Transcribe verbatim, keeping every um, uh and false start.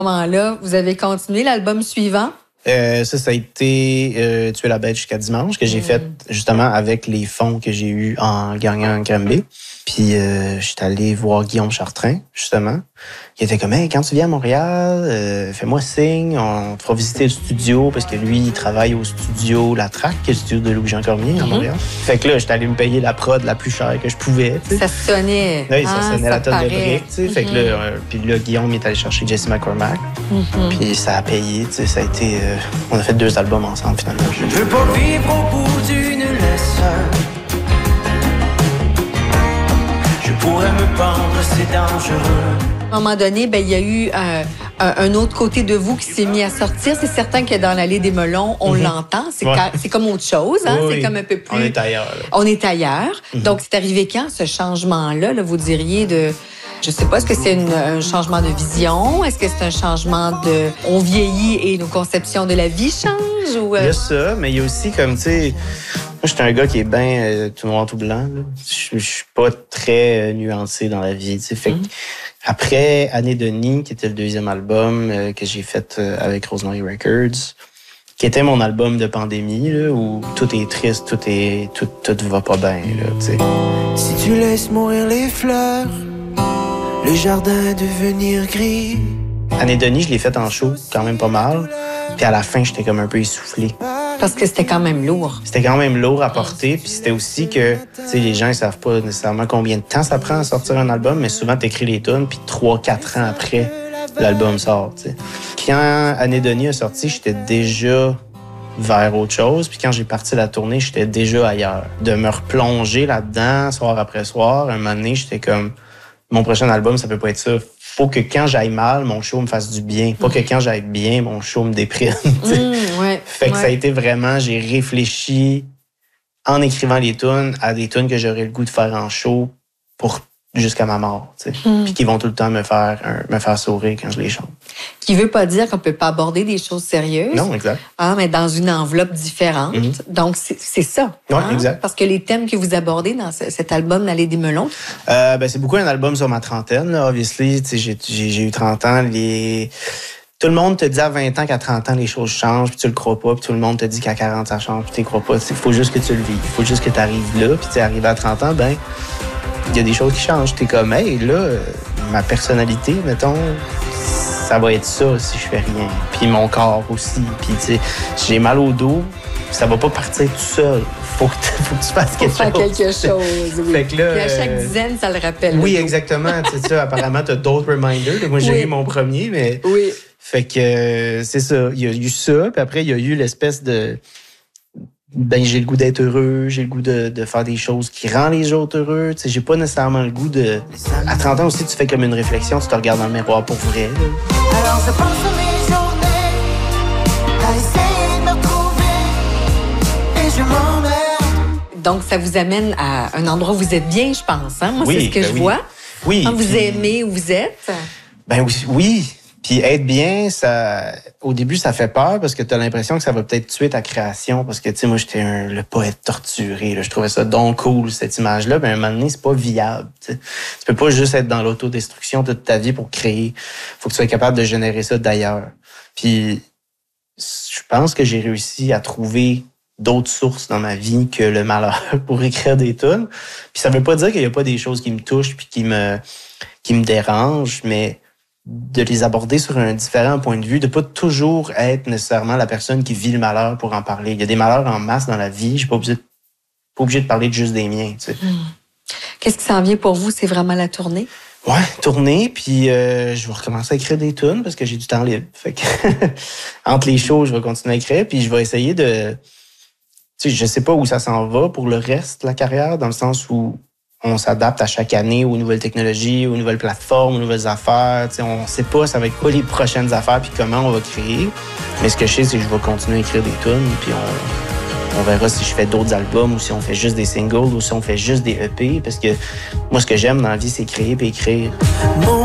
À ce moment-là, vous avez continué l'album suivant? Euh, ça, ça a été euh, Tuer la bête jusqu'à dimanche, que j'ai mmh. fait justement avec les fonds que j'ai eus en gagnant un Grammy. Puis euh, j'étais allé voir Guillaume Chartrain, justement. Il était comme, hey, quand tu viens à Montréal, euh, fais-moi signe, on te fera visiter le studio, parce que lui, il travaille au studio La Traque, qui est le studio de Louis-Jean Cormier à Montréal. Mm-hmm. Fait que là, j'étais allé me payer la prod la plus chère que je pouvais. T'sais. Ça sonnait. Oui, ça ah, sonnait ça la tonne de briques. Mm-hmm. Fait que là, euh, puis là, Guillaume est allé chercher Jesse McCormack. Mm-hmm. Puis ça a payé. Ça a été. Euh, on a fait deux albums ensemble, finalement. Je ne veux pas vivre au bout d'une laisse. Je pourrais me pendre, c'est dangereux. À un moment donné, ben, il y a eu euh, un, un autre côté de vous qui s'est mis à sortir. C'est certain que dans l'allée des melons, on mm-hmm. l'entend. C'est, ouais. c'est comme autre chose. Hein? Oui, c'est comme un peu plus... On est ailleurs. Là. On est ailleurs. Mm-hmm. Donc, c'est arrivé quand, ce changement-là, là, vous diriez, de... Je sais pas, est-ce que c'est une, un changement de vision? Est-ce que c'est un changement de... On vieillit et nos conceptions de la vie changent? Ou... Il y a ça, mais il y a aussi comme, tu sais... Moi, je suis un gars qui est bien euh, tout noir, tout blanc. Là. Je, je suis pas très euh, nuancé dans la vie. T'sais. Fait mm-hmm. Après Année de Nid, qui était le deuxième album euh, que j'ai fait euh, avec Rosemary Records, qui était mon album de pandémie, là, où tout est triste, tout est tout, tout va pas bien. Là, t'sais. Si tu laisses mourir les fleurs, le jardin devenir gris. Année de Nid, je l'ai fait en show, quand même pas mal. Puis à la fin, j'étais comme un peu essoufflé. Parce que c'était quand même lourd. C'était quand même lourd à porter. Puis c'était aussi que, tu sais, les gens, ils savent pas nécessairement combien de temps ça prend à sortir un album, mais souvent, t'écris les tunes, puis trois, quatre ans après, l'album sort, tu sais. Quand Année de Nid a sorti, j'étais déjà vers autre chose. Puis quand j'ai parti la tournée, j'étais déjà ailleurs. De me replonger là-dedans, soir après soir, un moment donné, j'étais comme, mon prochain album, ça peut pas être ça. Faut que quand j'aille mal, mon show me fasse du bien. Pas que quand j'aille bien, mon show me déprime. Mmh, ouais, fait que ouais. ça a été vraiment, j'ai réfléchi en écrivant les tunes à des tunes que j'aurais le goût de faire en show pour jusqu'à ma mort, tu sais. Mmh. Puis qui vont tout le temps me faire un, me faire sourire quand je les chante. Qui veut pas dire qu'on peut pas aborder des choses sérieuses. Non, exact. Ah, mais dans une enveloppe différente. Mmh. Donc, c'est, c'est ça. Oui, hein? exact. Parce que les thèmes que vous abordez dans ce, cet album, l'Allée des melons... Euh, ben, c'est beaucoup un album sur ma trentaine, là, obviously. Tu sais, j'ai, j'ai, j'ai eu trente ans. Les... Tout le monde te dit à vingt ans qu'à trente ans, les choses changent, puis tu le crois pas. Puis tout le monde te dit qu'à quarante, ça change, puis tu le crois pas. Il faut juste que tu le vives. Il faut juste que tu arrives là. Puis tu es arrivé à trente ans, ben... il y a des choses qui changent. T'es comme, hey, là, ma personnalité, mettons, ça va être ça si je fais rien. Puis mon corps aussi. Puis, tu sais, j'ai mal au dos, ça va pas partir tout seul. Faut que, faut que tu fasses quelque faut chose. Faire quelque chose, oui. Fait que là, puis à chaque dizaine, ça le rappelle. Oui, exactement. Tu sais, apparemment, t'as d'autres reminders. Moi, j'ai oui. eu mon premier, mais... Oui. Fait que euh, c'est ça. Il y a eu ça, puis après, il y a eu l'espèce de... Ben, j'ai le goût d'être heureux, j'ai le goût de, de faire des choses qui rendent les autres heureux. Tu sais, j'ai pas nécessairement le goût de... À trente ans aussi, tu fais comme une réflexion, tu te regardes dans le miroir pour vrai. Là. Alors je passe mes journées à essayer de me retrouver et je m'emmerde. Donc, ça vous amène à un endroit où vous êtes bien, je pense. Hein? Moi, oui, c'est ce que ben je oui. vois. Oui. Quand vous puis... aimez où vous êtes. Ben oui, oui. Puis être bien, ça, au début, ça fait peur parce que tu as l'impression que ça va peut-être tuer ta création. Parce que, tu sais, moi, j'étais un, le poète torturé. Là. Je trouvais ça donc cool, cette image-là. Mais à un moment donné, c'est pas viable. T'sais. Tu peux pas juste être dans l'autodestruction toute ta vie pour créer. Faut que tu sois capable de générer ça d'ailleurs. Puis, je pense que j'ai réussi à trouver d'autres sources dans ma vie que le malheur pour écrire des tunes. Puis ça veut pas dire qu'il y a pas des choses qui me touchent puis qui me, qui me dérangent, mais de les aborder sur un différent point de vue, de pas toujours être nécessairement la personne qui vit le malheur pour en parler. Il y a des malheurs en masse dans la vie, je suis pas obligé de, pas obligé de parler de juste des miens. Tu sais. Mmh. Qu'est-ce qui s'en vient pour vous? C'est vraiment la tournée? Ouais, tournée, puis euh, je vais recommencer à écrire des tunes parce que j'ai du temps libre. Fait que entre les shows, je vais continuer à écrire, puis je vais essayer de... Tu sais, je sais pas où ça s'en va pour le reste de la carrière, dans le sens où on s'adapte à chaque année aux nouvelles technologies, aux nouvelles plateformes, aux nouvelles affaires. T'sais, on ne sait pas ça va être quoi les prochaines affaires puis comment on va créer. Mais ce que je sais, c'est que je vais continuer à écrire des tunes puis on, on verra si je fais d'autres albums ou si on fait juste des singles ou si on fait juste des E P. Parce que moi, ce que j'aime dans la vie, c'est créer puis écrire.